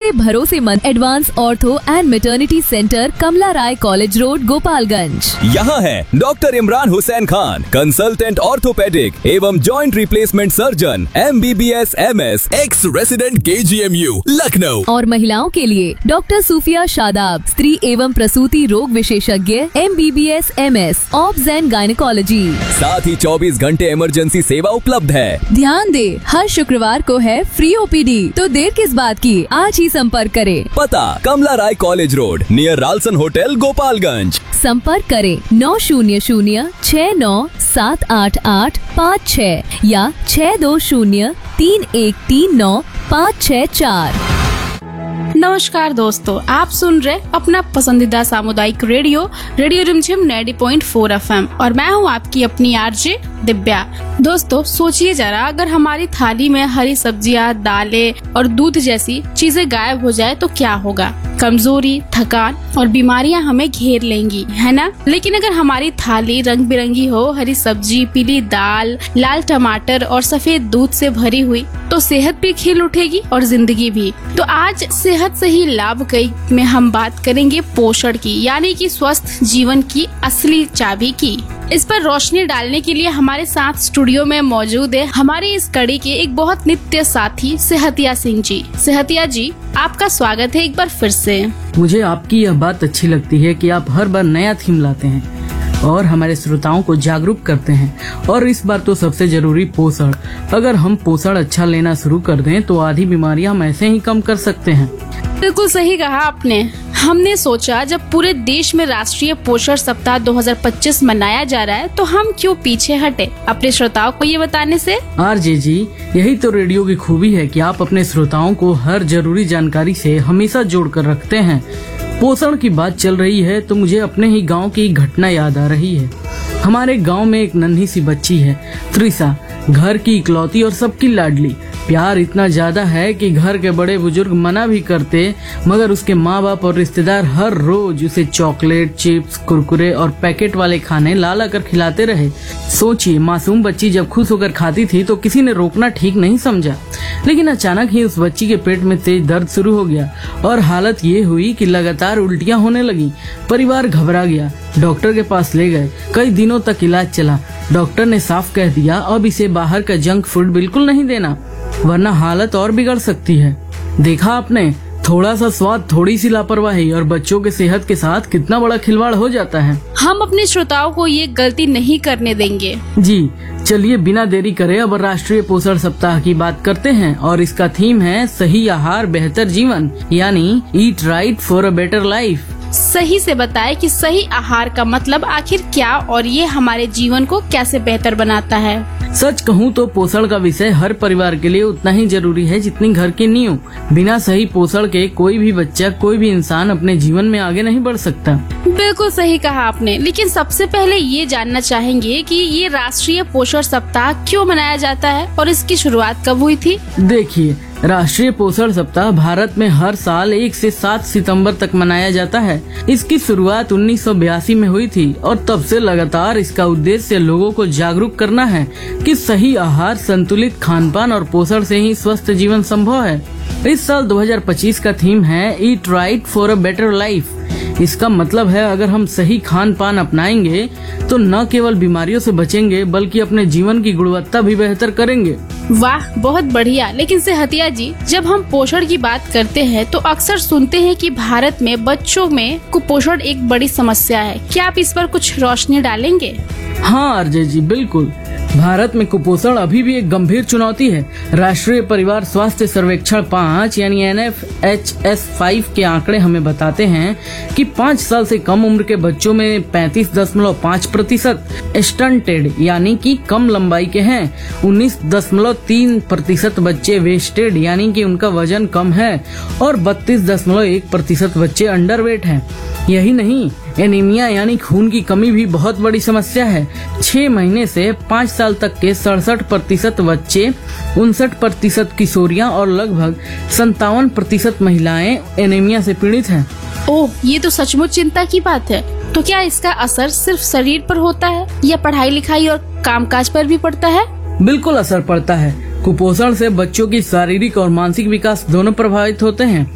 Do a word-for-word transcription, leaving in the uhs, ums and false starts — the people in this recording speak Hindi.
आपके भरोसेमंद advance ortho and maternity centre Kamala Rai college road Gopalganj. यहाँ है doctor Imran Hussain Khan, consultant orthopaedic एवं joint replacement surgeon, M B B S M S, x resident के जी एम यू लखनऊ। और महिलाओं के लिए डॉक्टर सूफिया शादाब, स्त्री एवं प्रसूति रोग विशेषज्ञ, M B B S M S, obs and gynaecology. साथ ही चौबीस घंटे इमरजेंसी सेवा उपलब्ध है। ध्यान दे, हर शुक्रवार को है फ्री ओ पी डी, तो देर किस बात की, आज ही संपर्क करें। पता कमला राय college road near Ralson hotel Gopalganj. संपर्क करें नौ शून्य शून्य छः नौ सात आठ आठ पाँच छः या छः दो शून्य तीन एक तीन नौ पाँच छः चार। नमस्कार दोस्तों, आप सुन रहे अपना पसंदीदा सामुदायिक रेडियो रेडियो रिमझिम ninety point four F M और मैं हूं आपकी अपनी आरजे दिव्या। दोस्तों सोचिए जरा, अगर हमारी थाली में हरी सब्जियां, दालें और दूध जैसी चीजें गायब हो जाए तो क्या होगा। कमजोरी, थकान और बीमारियां हमें घेर लेंगी, है ना। लेकिन अगर हमारी थाली रंग बिरंगी हो, हरी सब्जी, पीली दाल, लाल टमाटर और सफेद दूध से भरी हुई, तो सेहत भी खिल उठेगी और जिंदगी भी। तो आज सेहत से ही लाभ कई में हम बात करेंगे पोषण की, यानी कि स्वस्थ जीवन की असली चाबी की। इस पर रोशनी डालने के लिए हमारे साथ स्टूडियो में मौजूद है हमारी इस कड़ी के एक बहुत नित्य साथी सेहतिया सिंह जी। सेहतिया जी, आपका स्वागत है एक बार फिर से। मुझे आपकी यह बात अच्छी लगती है कि आप हर बार नया थीम लाते हैं और हमारे श्रोताओं को जागरूक करते हैं। और इस बार तो सबसे जरूरी पोषण। अगर हम पोषण अच्छा लेना शुरू कर दें तो आधी बीमारियां हम ऐसे ही कम कर सकते हैं। बिल्कुल सही कहा आपने। हमने सोचा जब पूरे देश में राष्ट्रीय पोषण सप्ताह दो हज़ार पच्चीस मनाया जा रहा है तो हम क्यों पीछे हटे अपने श्रोताओं को ये बताने से। आरजे जी, यही तो रेडियो की खूबी है कि आप अपने श्रोताओं को हर जरूरी जानकारी से हमेशा जोड़ कर रखते हैं। पोषण की बात चल रही है तो मुझे अपने ही गांव की घटना याद आ रही है। हमारे गांव में एक नन्ही सी बच्ची है, त्रिशा, घर की इकलौती और सबकी लाडली। प्यार इतना ज्यादा है कि घर के बड़े बुजुर्ग मना भी करते, मगर उसके माँ बाप और रिश्तेदार हर रोज उसे चॉकलेट, चिप्स, कुरकुरे और पैकेट वाले खाने ला ला कर खिलाते रहे। सोचिए, मासूम बच्ची जब खुश होकर खाती थी तो किसी ने रोकना ठीक नहीं समझा। लेकिन अचानक ही उस बच्ची के पेट में तेज दर्द शुरू हो गया और हालत ये हुई कि लगातार उल्टियां होने लगी। परिवार घबरा गया, डॉक्टर के पास ले गए। कई दिनों तक इलाज चला। डॉक्टर ने साफ कह दिया, अब इसे बाहर का जंक फूड बिल्कुल नहीं देना, वरना हालत और बिगड़ सकती है। देखा आपने, थोड़ा सा स्वाद, थोड़ी सी लापरवाही और बच्चों के सेहत के साथ कितना बड़ा खिलवाड़ हो जाता है। हम अपने श्रोताओं को ये गलती नहीं करने देंगे। जी चलिए बिना देरी करे अब राष्ट्रीय पोषण सप्ताह की बात करते हैं और इसका थीम है सही आहार बेहतर जीवन, यानी eat right for a better life. सही से बताएं कि सही आहार का मतलब आखिर क्या और ये हमारे जीवन को कैसे बेहतर बनाता है। सच कहूँ तो पोषण का विषय हर परिवार के लिए उतना ही जरूरी है जितनी घर की नींव। बिना सही पोषण के कोई भी बच्चा, कोई भी इंसान अपने जीवन में आगे नहीं बढ़ सकता। बिल्कुल सही कहा आपने। लेकिन सबसे पहले ये जानना चाहेंगे कि ये राष्ट्रीय पोषण सप्ताह क्यों मनाया जाता है और इसकी शुरुआत कब हुई थी। देखिए, राष्ट्रीय पोषण सप्ताह भारत में हर साल एक से सात सितंबर तक मनाया जाता है। इसकी शुरुआत उन्नीस सौ बयासी में हुई थी और तब से लगातार इसका उद्देश्य लोगों को जागरूक करना है कि सही आहार, संतुलित खानपान और पोषण से ही स्वस्थ जीवन संभव है। इस साल दो हज़ार पच्चीस का थीम है eat right for a better life. इसका मतलब है अगर हम सही खान पान अपनाएंगे तो न केवल बीमारियों से बचेंगे बल्कि अपने जीवन की गुणवत्ता भी बेहतर करेंगे। वाह, बहुत बढ़िया। लेकिन सेहतिया जी, जब हम पोषण की बात करते हैं तो अक्सर सुनते हैं कि भारत में बच्चों में कुपोषण एक बड़ी समस्या है। क्या आप इस पर कुछ रोशनी डालेंगे। हाँ अजय जी, बिल्कुल। भारत में कुपोषण अभी भी एक गंभीर चुनौती है। राष्ट्रीय परिवार स्वास्थ्य सर्वेक्षण पाँच यानी N F H S five के आंकड़े हमें बताते हैं कि पाँच साल से कम उम्र के बच्चों में पैंतीस दशमलव पाँच प्रतिशत स्टंटेड यानी कि कम लंबाई के हैं। उन्नीस दशमलव तीन प्रतिशत बच्चे वेस्टेड यानी कि उनका वजन कम है और बत्तीस दशमलव एक प्रतिशत बच्चे अंडरवेट हैं। यही नहीं, एनीमिया यानी खून की कमी भी बहुत बड़ी समस्या है। छह महीने से पाँच साल तक के सड़सठ प्रतिशत बच्चे, उनसठ प्रतिशत किशोरियां और लगभग संतावन प्रतिशत महिलाएं एनीमिया से पीड़ित हैं। ओह, ये तो सचमुच चिंता की बात है। तो क्या इसका असर सिर्फ शरीर पर होता है या पढ़ाई लिखाई और कामकाज पर भी पड़ता है। बिल्कुल असर पड़ता है। कुपोषण से बच्चों की शारीरिक और मानसिक विकास दोनों प्रभावित होते हैं।